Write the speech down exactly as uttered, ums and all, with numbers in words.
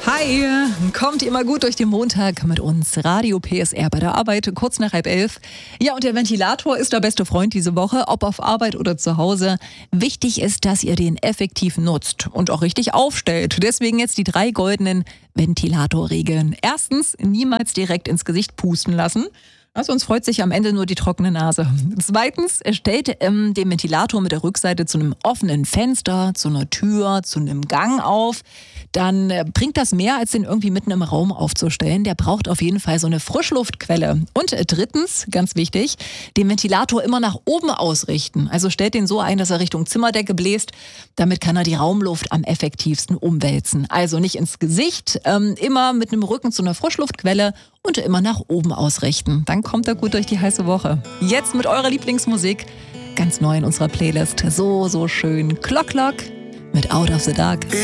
Hi, kommt ihr mal gut durch den Montag mit uns. Radio P S R bei der Arbeit, kurz nach halb elf. Ja, und der Ventilator ist der beste Freund diese Woche, ob auf Arbeit oder zu Hause. Wichtig ist, dass ihr den effektiv nutzt und auch richtig aufstellt. Deswegen jetzt die drei goldenen Ventilatorregeln. Erstens, niemals direkt ins Gesicht pusten lassen. Sonst freut sich am Ende nur die trockene Nase. Zweitens, stellt ähm, den Ventilator mit der Rückseite zu einem offenen Fenster, zu einer Tür, zu einem Gang auf. Dann äh, bringt das mehr, als den irgendwie mitten im Raum aufzustellen. Der braucht auf jeden Fall so eine Frischluftquelle. Und äh, drittens, ganz wichtig, den Ventilator immer nach oben ausrichten. Also stellt den so ein, dass er Richtung Zimmerdecke bläst. Damit kann er die Raumluft am effektivsten umwälzen. Also nicht ins Gesicht, ähm, immer mit einem Rücken zu einer Frischluftquelle und immer nach oben ausrichten. Dann kommt er gut durch die heiße Woche. Jetzt mit eurer Lieblingsmusik, ganz neu in unserer Playlist. So, so schön. Clock Clock mit Out of the Dark.